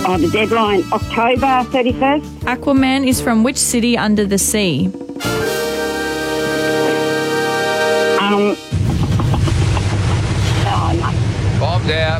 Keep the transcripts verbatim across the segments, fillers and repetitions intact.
Oh, the deadline, October thirty-first. Aquaman is from which city under the sea? Um, oh, no. Bombed out.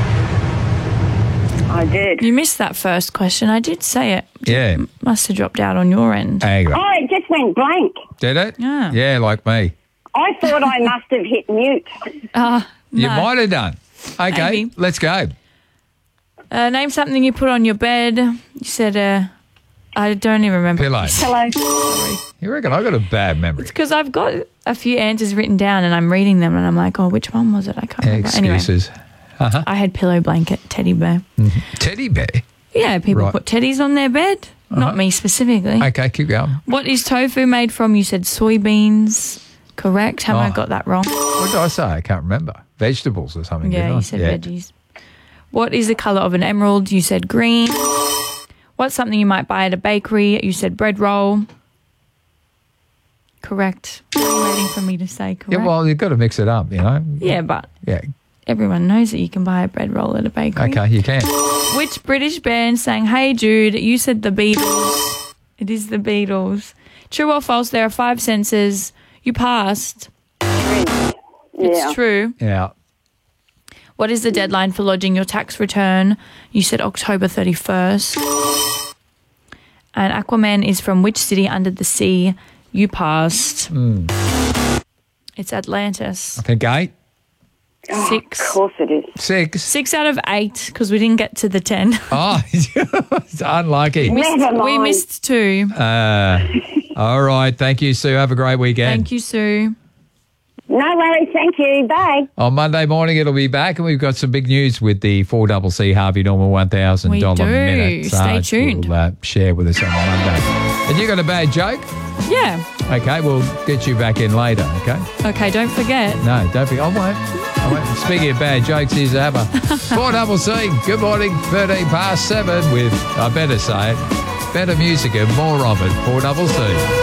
I did. You missed that first question. I did say it. Yeah. Must have dropped out on your end. Hang on. Oh, it just went blank. Did it? Yeah. Yeah, like me. I thought I must have hit mute. Uh, You no. might have done. Okay, Maybe. let's go. Uh, name something you put on your bed. You said, uh, I don't even remember. Pillow. Hello. You reckon I got a bad memory? Because I've got a few answers written down and I'm reading them and I'm like, oh, which one was it? I can't remember. Excuses. Anyway, Uh-huh. I had pillow, blanket, teddy bear. Teddy bear. Yeah, people Right. put teddies on their bed. Not me specifically. Okay, keep going. What is tofu made from? You said soybeans. Correct. Have I Oh. got that wrong? What did I say? I can't remember. Vegetables or something. Yeah, didn't I? you said yeah. veggies. What is the colour of an emerald? You said green. What's something you might buy at a bakery? You said bread roll. Correct. What are you waiting for me to say correct? Yeah, well, you've got to mix it up, you know. Yeah, but Yeah. everyone knows that you can buy a bread roll at a bakery. Okay, you can. Which British band sang Hey Jude? You said the Beatles. It is the Beatles. True or false? There are five senses. You passed. Yeah. It's true. Yeah. What is the deadline for lodging your tax return? You said October thirty-first. And Aquaman is from which city under the sea? You passed. Mm. It's Atlantis. I think eight, Six. Of course it is. six. Six out of eight because we didn't get to the ten. Oh, it's unlucky. Never mind. We missed two. Uh, all right. Thank you, Sue. Have a great weekend. Thank you, Sue. No worries. Thank you. Bye. On Monday morning, it'll be back, and we've got some big news with the four C C Harvey Norman one thousand dollars We do. minute. Stay Sarge tuned. Will, uh, share with us on Monday. And you got a bad joke? Yeah. Okay, we'll get you back in later, okay? Okay, don't forget. No, don't be. I won't. I won't. Speaking of bad jokes, here's Abba. four C C, good morning, thirteen past seven with, I better say it, better music and more of it, four C C.